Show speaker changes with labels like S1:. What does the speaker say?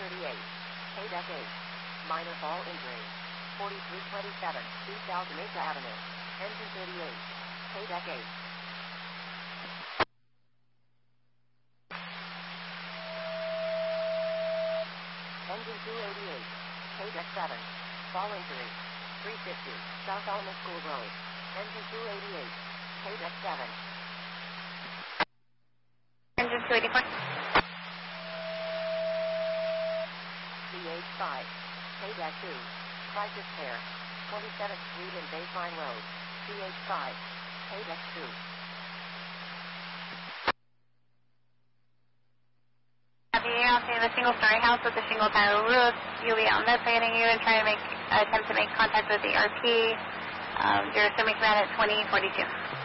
S1: 38. K-Deck 8. Minor fall injury. 4327 East Altamesa Avenue. Engine 38. K-Deck 8. Engine 288. K-Deck 7. Fall injury. 350 South Alma School Road. Engine 288. K-Deck 7.
S2: Engine 284.
S1: CH5. K-Deck 2. Crisis Care. 27th Street and Baseline Road. CH5. K-Deck 2.
S2: You're out in the single-story house with a shingle-tile roof. You'll be out investigating you and trying to attempt to make contact with the RP. You're assuming command at 2042.